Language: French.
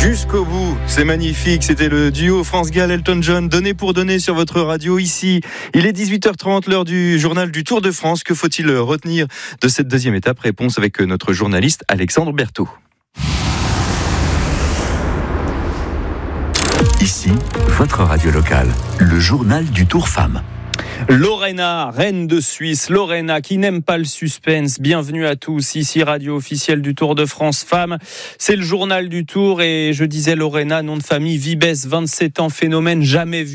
Jusqu'au bout, c'est magnifique. C'était le duo France Gall, Elton John, donné pour donner sur votre radio ici. Il est 18h30, l'heure du journal du Tour de France. Que faut-il retenir de cette deuxième étape? Réponse avec notre journaliste Alexandre Berthaud. Ici, votre radio locale, le journal du Tour Femmes. Lorena, reine de Suisse, Lorena qui n'aime pas le suspense. Bienvenue à tous, ici radio officielle du Tour de France Femmes. C'est le journal du Tour et je disais Lorena, nom de famille Vibes, 27 ans, phénomène jamais vu